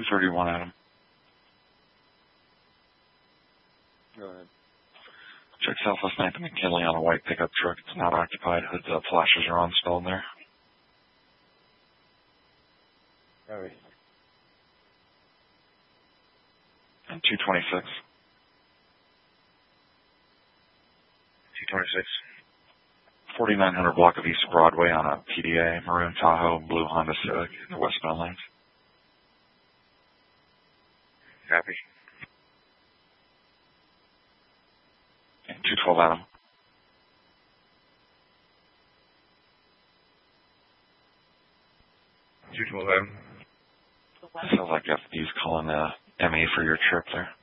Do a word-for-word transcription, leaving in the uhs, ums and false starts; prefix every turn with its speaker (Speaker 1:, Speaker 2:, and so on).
Speaker 1: two thirty-one, Adam.
Speaker 2: Go ahead.
Speaker 1: Check Southwest ninth and McKinley on a white pickup truck. It's not occupied. Hoods up, flashes are on, spelled there.
Speaker 2: Copy.
Speaker 1: And two twenty-six.
Speaker 2: two twenty-six.
Speaker 1: forty-nine hundred block of East Broadway on a P D A, maroon Tahoe, blue Honda Civic in the westbound lanes.
Speaker 2: Copy.
Speaker 1: And two twelve, Adam.
Speaker 2: two twelve, Adam.
Speaker 1: Sounds like F B's calling uh, M A for your trip there.